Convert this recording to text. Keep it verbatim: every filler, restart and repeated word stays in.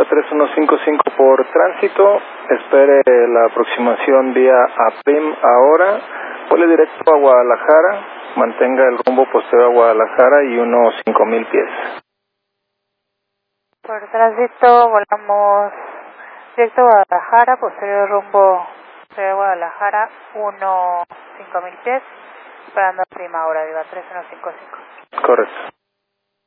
tres uno cinco cinco por tránsito, espere la aproximación vía APIM ahora, vuele directo a Guadalajara, mantenga el rumbo posterior a Guadalajara y unos cinco mil pies. Por tránsito volamos directo a Guadalajara, posterior rumbo posterior a Guadalajara, unos cinco mil pies, esperando a prima hora, viva tres uno cinco cinco. Correcto.